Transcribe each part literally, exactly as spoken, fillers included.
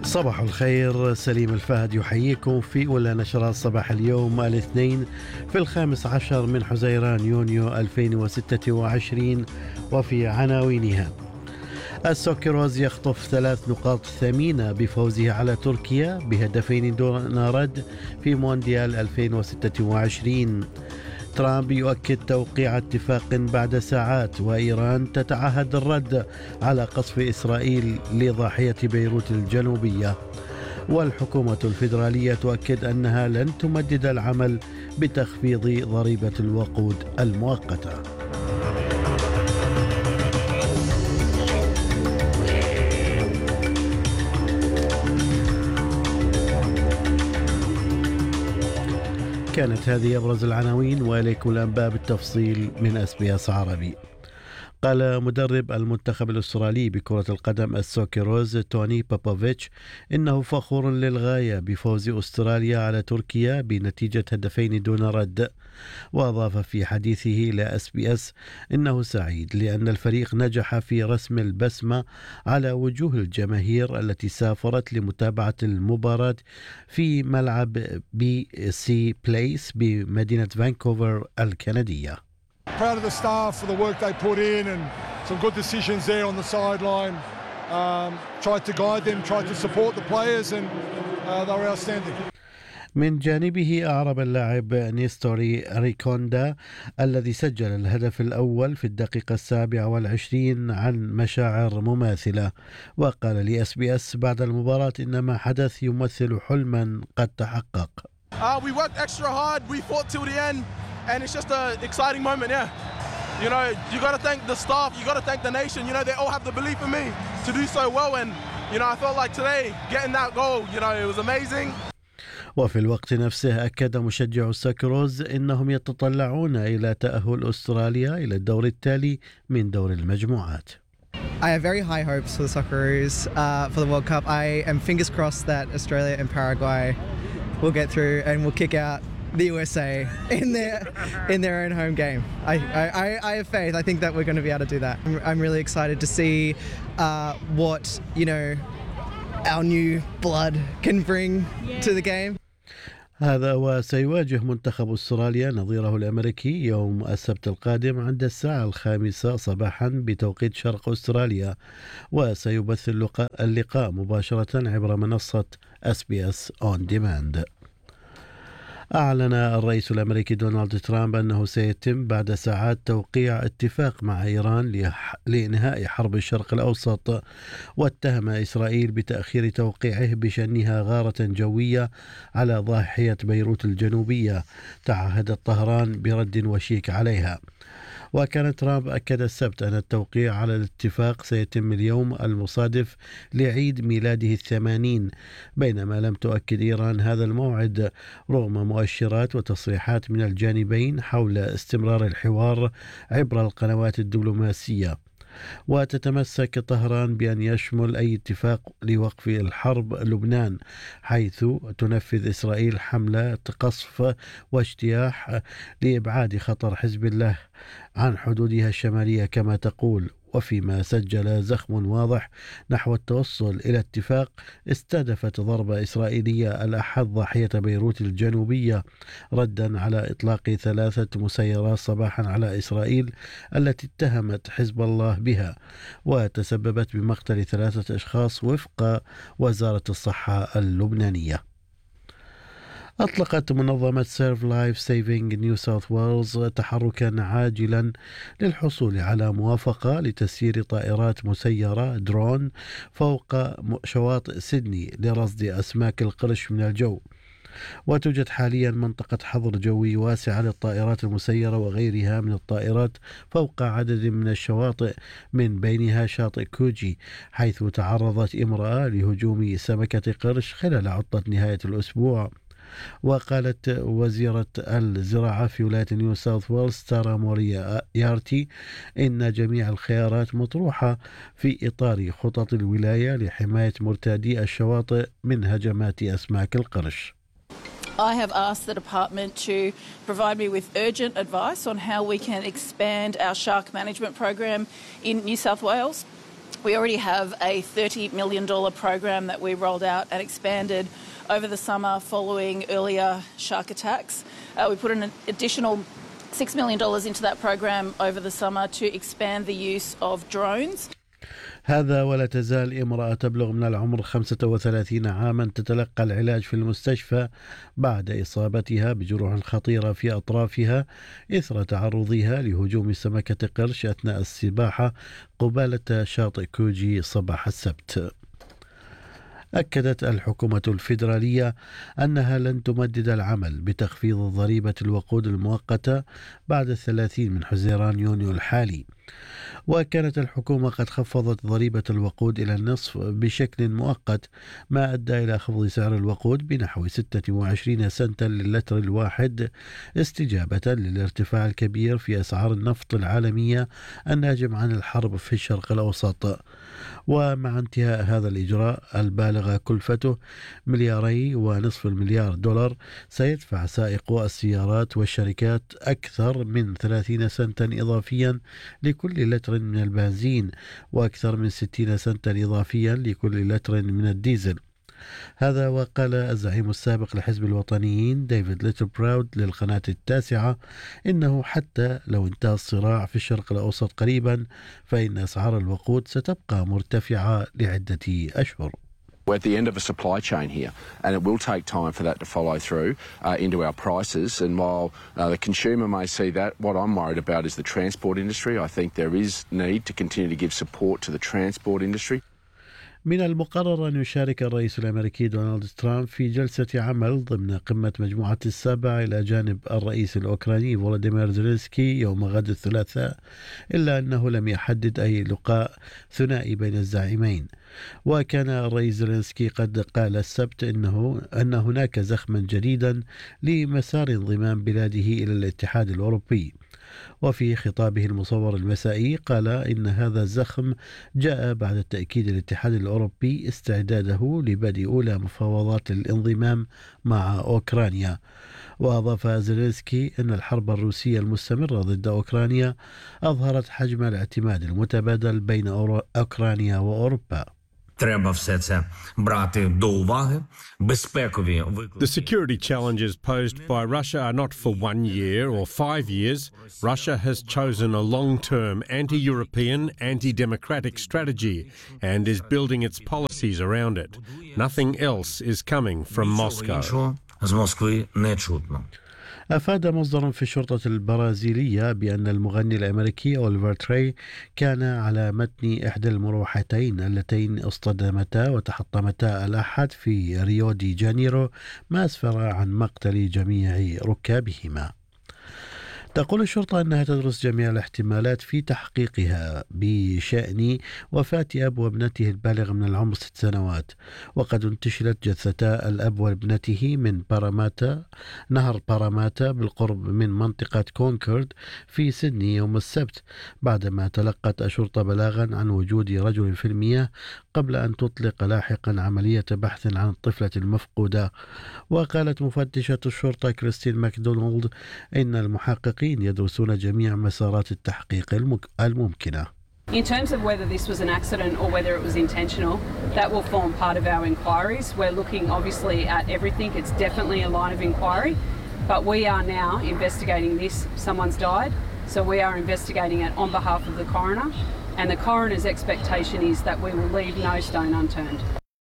صباح الخير. سليم الفهد يحييكم في أولى نشرات صباح اليوم الاثنين في الخامس عشر من حزيران يونيو ألفين وستة وعشرين، وفي عناوينها: السوكيروز يخطف ثلاث نقاط ثمينة بفوزه على تركيا بهدفين دون رد في مونديال ألفين وستة وعشرين. ترامب يؤكد توقيع اتفاق بعد ساعات، وإيران تتعهد الرد على قصف إسرائيل لضاحية بيروت الجنوبية. والحكومة الفيدرالية تؤكد أنها لن تمدد العمل بتخفيض ضريبة الوقود المؤقتة. كانت هذه أبرز العناوين، وإليكم الأنباء بالتفصيل من إس بي إس عربي. قال مدرب المنتخب الأسترالي بكرة القدم السوكيروز توني بابوفيتش إنه فخور للغاية بفوز أستراليا على تركيا بنتيجة هدفين دون رد. وأضاف في حديثه إلى إس بي إس إنه سعيد لأن الفريق نجح في رسم البسمة على وجوه الجماهير التي سافرت لمتابعة المباراة في ملعب بي سي بليس بمدينة فانكوفر الكندية. Proud of the staff for the work they put in and some good decisions there on the sideline. Um, tried to guide them, tried to support the players, and uh, they were outstanding. من جانبه أعرب اللاعب نيستوري ريكوندا الذي سجل الهدف الأول في الدقيقة السابعة والعشرين عن مشاعر مماثلة، وقال لي إس بي إس بعد المباراة إن ما حدث يمثل حلما قد تحقق. Uh, we worked extra hard, we fought till the end. And it's just an exciting moment, yeah. You know, you got to thank the staff, you got to thank the nation. You know, they all have the belief in me to do so well. And, you know, I felt like today, getting that goal, you know, it was amazing. وفي الوقت نفسه أكد مشجع السوكيروز إنهم يتطلعون إلى تأهل أستراليا إلى الدور التالي من دور المجموعات. I have very high hopes for the Socceroos uh, for the World Cup. I am fingers crossed that Australia and Paraguay will get through and will kick out the U S A in their in their own home game. I, I, I have faith. I think that we're going to be able to do that. I'm, I'm really excited to see uh, what, you know, our new blood can bring yeah. to the game. هذا وسيواجه منتخب أستراليا نظيره الأمريكي يوم السبت القادم عند الساعة الخامسة صباحا بتوقيت شرق أستراليا، وسيبث اللقاء, اللقاء مباشرة عبر منصة إس بي إس On Demand. أعلن الرئيس الأمريكي دونالد ترامب أنه سيتم بعد ساعات توقيع اتفاق مع إيران لإنهاء حرب الشرق الأوسط، واتهم إسرائيل بتأخير توقيعه بشنها غارة جوية على ضاحية بيروت الجنوبية. تعهدت طهران برد وشيك عليها. وكان ترامب أكد السبت أن التوقيع على الاتفاق سيتم اليوم المصادف لعيد ميلاده الثمانين، بينما لم تؤكد إيران هذا الموعد رغم مؤشرات وتصريحات من الجانبين حول استمرار الحوار عبر القنوات الدبلوماسية. وتتمسك طهران بأن يشمل أي اتفاق لوقف الحرب لبنان، حيث تنفذ إسرائيل حملة قصف واجتياح لإبعاد خطر حزب الله عن حدودها الشمالية كما تقول. وفيما سجل زخم واضح نحو التوصل إلى اتفاق، استهدفت ضربة إسرائيلية الأحد ضاحية بيروت الجنوبية ردا على إطلاق ثلاثة مسيرات صباحا على إسرائيل التي اتهمت حزب الله بها، وتسببت بمقتل ثلاثة أشخاص وفق وزارة الصحة اللبنانية. أطلقت منظمة سيرف لايف سيفينج نيو ساوث ويلز تحركا عاجلا للحصول على موافقة لتسيير طائرات مسيرة درون فوق شواطئ سيدني لرصد أسماك القرش من الجو. وتوجد حاليا منطقة حظر جوي واسعة للطائرات المسيرة وغيرها من الطائرات فوق عدد من الشواطئ، من بينها شاطئ كوجي، حيث تعرضت امرأة لهجوم سمكة قرش خلال عطلة نهاية الأسبوع. وقالت وزيرة الزراعة في ولاية نيو ساوث ويلز تارا موريا يارتي إن جميع الخيارات مطروحة في إطار خطط الولاية لحماية مرتادي الشواطئ من هجمات أسماك القرش. I have asked the department to provide me with urgent advice on how we can expand our shark management program in New South Wales. We already have a thirty million dollars program that we rolled out and expanded over the summer following earlier shark attacks. Uh, we put an additional six million dollars into that program over the summer to expand the use of drones. هذا ولا تزال امرأة تبلغ من العمر خمسة وثلاثين عاما تتلقى العلاج في المستشفى بعد إصابتها بجروح خطيرة في أطرافها إثر تعرضها لهجوم سمكة قرش أثناء السباحة قبالة شاطئ كوجي صباح السبت. أكدت الحكومة الفيدرالية أنها لن تمدد العمل بتخفيض ضريبة الوقود المؤقتة بعد الثلاثين من حزيران يونيو الحالي. وكانت الحكومة قد خفضت ضريبة الوقود إلى النصف بشكل مؤقت، ما أدى إلى خفض سعر الوقود بنحو ستة وعشرين سنتا للتر الواحد استجابة للارتفاع الكبير في أسعار النفط العالمية الناجم عن الحرب في الشرق الأوسط. ومع انتهاء هذا الإجراء البالغ كلفته ملياري ونصف المليار دولار، سيدفع سائقو السيارات والشركات أكثر من ثلاثين سنتا إضافيا لكل لتر من البنزين، وأكثر من ستين سنتا إضافيا لكل لتر من الديزل. هذا وقال الزعيم السابق لحزب الوطنيين ديفيد ليتل براود للقناة التاسعة إنه حتى لو انتهى الصراع في الشرق الأوسط قريبا فإن أسعار الوقود ستبقى مرتفعة لعدة أشهر. We're at the end of a supply chain here, and it will take time for that to follow through uh, into our prices. And while uh, the consumer may see that, what I'm worried about is the transport industry. I think there is need to continue to give support to the transport industry. من المقرر أن يشارك الرئيس الأمريكي دونالد ترامب في جلسة عمل ضمن قمة مجموعة السبع إلى جانب الرئيس الأوكراني فولوديمير زيلينسكي يوم غد الثلاثاء، إلا أنه لم يحدد أي لقاء ثنائي بين الزعيمين. وكان الرئيس زيلينسكي قد قال السبت إنه أن هناك زخما جديدا لمسار انضمام بلاده إلى الاتحاد الأوروبي. وفي خطابه المصور المسائي قال إن هذا الزخم جاء بعد تأكيد الاتحاد الأوروبي استعداده لبدء أولى مفاوضات الانضمام مع أوكرانيا. وأضاف زيلينسكي أن الحرب الروسية المستمرة ضد أوكرانيا أظهرت حجم الاعتماد المتبادل بين أوكرانيا وأوروبا. Треба все це брати до уваги. Безпекові виклики. The security challenges posed by Russia are not for one year or five years. Russia has chosen a long-term anti-European, anti-democratic strategy and is building its policies around it. Nothing else is coming from Moscow. З Москви не чутно. أفاد مصدر في الشرطة البرازيلية بأن المغني الأمريكي أوليفر تري كان على متن إحدى المروحتين اللتين اصطدمتا وتحطمتا الأحد في ريو دي جانيرو، ما أسفر عن مقتل جميع ركابهما. تقول الشرطة أنها تدرس جميع الاحتمالات في تحقيقها بشأن وفاة أب وابنته البالغ من العمر ست سنوات، وقد انتشلت جثتا الأب وابنته من باراماتا نهر باراماتا بالقرب من منطقة كونكورد في سيدني يوم السبت، بعدما تلقت الشرطة بلاغا عن وجود رجل في المياه قبل أن تطلق لاحقا عملية بحث عن الطفلة المفقودة. وقالت مفتشة الشرطة كريستين ماكدونالد إن المحققين يدرسون جميع مسارات التحقيق الممكنة. In terms of whether this was an accident or whether it was intentional, that will form part of our inquiries. We're looking obviously at everything. It's definitely a line of inquiry, but we are now investigating this. Someone's died, so we are investigating it on behalf of the coroner, and the coroner's expectation is that we will leave no stone unturned.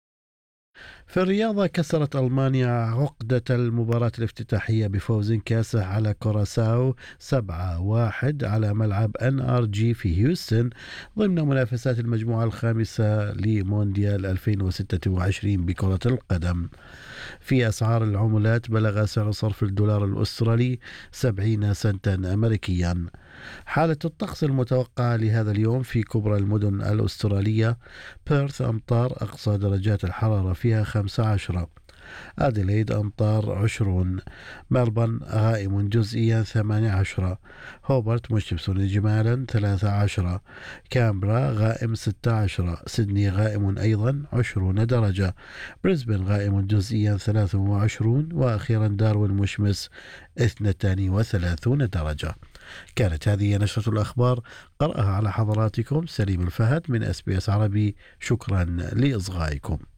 في الرياضة كسرت ألمانيا عقدة المباراة الافتتاحية بفوز كاسح على كوراساو سبعة واحد على ملعب إن آر جي في هيوستن ضمن منافسات المجموعة الخامسة لمونديال ألفين وستة وعشرين بكرة القدم. في أسعار العملات بلغ سعر صرف الدولار الأسترالي سبعين سنتا أمريكيا. حالة الطقس المتوقعة لهذا اليوم في كبرى المدن الأسترالية: بيرث أمطار أقصى درجات الحرارة فيها خمسة عشر، أديليد أمطار عشرون، ملبورن غائم جزئيا ثمانية عشر، هوبرت مشمس إجمالا ثلاثة عشر، كامبرا غائم ستة عشر، سيدني غائم أيضا عشرون درجة، بريسبن غائم جزئيا ثلاثة وعشرون، وأخيرا داروين مشمس اثنتان وثلاثون درجة. كانت هذه نشرة الأخبار قرأها على حضراتكم سليم الفهد من إس بي إس عربي. شكرا لإصغائكم.